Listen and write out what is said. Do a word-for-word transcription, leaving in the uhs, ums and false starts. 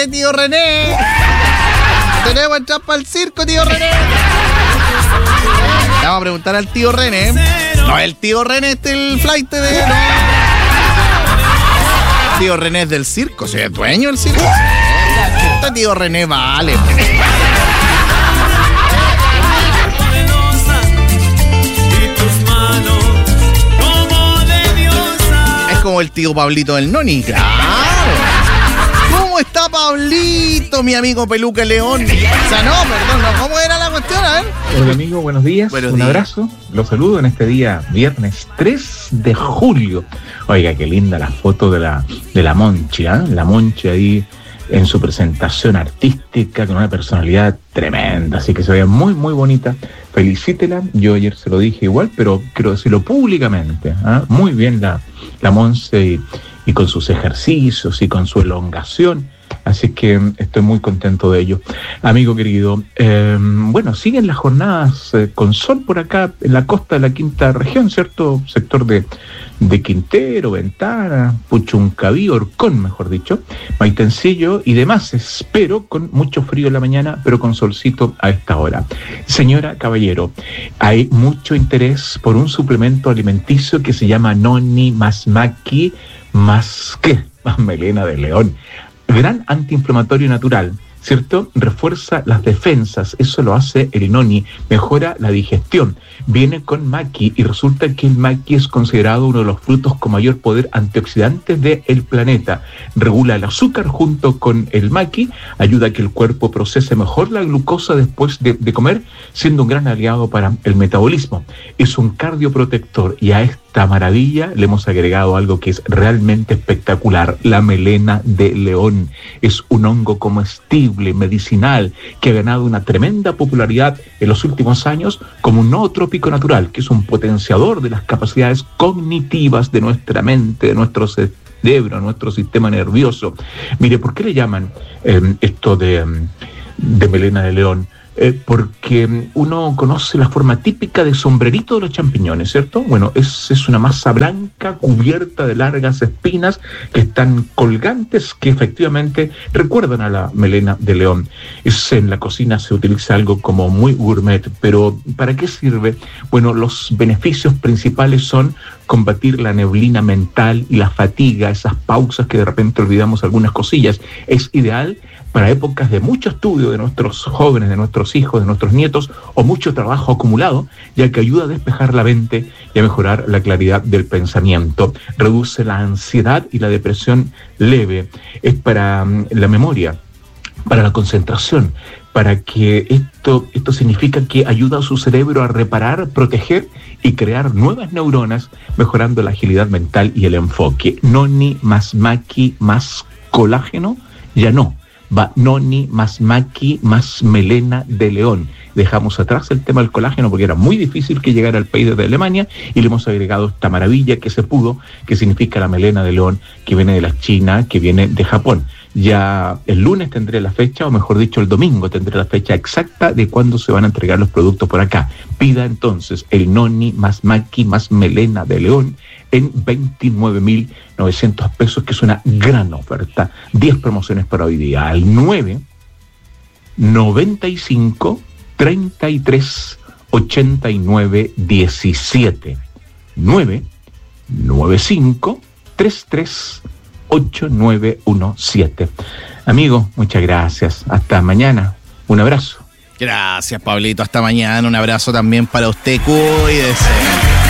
tío René. Tenemos que entrar para el circo, tío René. Le vamos a preguntar al tío René. No, el tío René este el flight de... No. El tío René es del circo, soy el dueño del circo. Este tío René vale. Es como el tío Pablito del Noni. Claro. ¿Cómo está Pablito, mi amigo Peluca León? O sea, no, perdón, no, ¿cómo era la cuestión? A ver. Hola amigo, buenos días, buenos un días. abrazo, los saludo en este día viernes tres de julio. Oiga, qué linda la foto de la, de la Monchi, ¿eh? La Monchi ahí en su presentación artística con una personalidad tremenda, así que se veía muy muy bonita. Felicítela, yo ayer se lo dije igual, pero quiero decirlo públicamente, ¿eh? Muy bien la, la Monse y, y con sus ejercicios y con su elongación. Así que estoy muy contento de ello. Amigo querido, eh, bueno, siguen las jornadas eh, con sol por acá en la costa de la quinta región, ¿cierto? Sector de, de Quintero, Ventana, Puchuncaví, Orcón, mejor dicho, Maitencillo y demás. Espero con mucho frío en la mañana, pero con solcito a esta hora. Señora, caballero, hay mucho interés por un suplemento alimenticio que se llama Noni más Maqui más ¿qué? Más melena de león. Gran antiinflamatorio natural, ¿cierto? Refuerza las defensas, eso lo hace el Noni, mejora la digestión. Viene con maqui y resulta que el maqui es considerado uno de los frutos con mayor poder antioxidante del planeta. Regula el azúcar junto con el maqui, ayuda a que el cuerpo procese mejor la glucosa después de, de comer, siendo un gran aliado para el metabolismo. Es un cardioprotector y a esta maravilla le hemos agregado algo que es realmente espectacular, la melena de león. Es un hongo comestible, medicinal, que ha ganado una tremenda popularidad en los últimos años como un nootrópico natural, que es un potenciador de las capacidades cognitivas de nuestra mente, de nuestro cerebro, nuestro sistema nervioso. Mire, ¿por qué le llaman eh, esto de, de melena de león? Eh, porque uno conoce la forma típica de sombrerito de los champiñones, ¿cierto? Bueno, es, es una masa blanca cubierta de largas espinas que están colgantes, que efectivamente recuerdan a la melena de león. Es, en la cocina se utiliza algo como muy gourmet, pero ¿para qué sirve? Bueno, los beneficios principales son combatir la neblina mental y la fatiga, esas pausas que de repente olvidamos algunas cosillas. Es ideal para épocas de mucho estudio de nuestros jóvenes, de nuestros hijos, de nuestros nietos, o mucho trabajo acumulado, ya que ayuda a despejar la mente y a mejorar la claridad del pensamiento. Reduce la ansiedad y la depresión leve. Es para um, la memoria, para la concentración, para que esto, esto significa que ayuda a su cerebro a reparar, proteger y crear nuevas neuronas, mejorando la agilidad mental y el enfoque. Noni más maqui más colágeno, ya no. Va Noni más maqui más melena de león. Dejamos atrás el tema del colágeno porque era muy difícil que llegara al país desde Alemania y le hemos agregado esta maravilla que se pudo, que significa la melena de león, que viene de la China, que viene de Japón. Ya el lunes tendré la fecha, o mejor dicho el domingo tendré la fecha exacta de cuándo se van a entregar los productos por acá. Pida entonces el Noni más maqui más melena de león en veintinueve mil novecientos pesos, que es una gran oferta. diez promociones para hoy día. Al nueve noventa y cinco treinta y tres ochenta y nueve diecisiete. nueve noventa y cinco treinta y tres ocho nueve uno siete. Amigo, muchas gracias. Hasta mañana. Un abrazo. Gracias, Pablito. Hasta mañana. Un abrazo también para usted. Cuídese.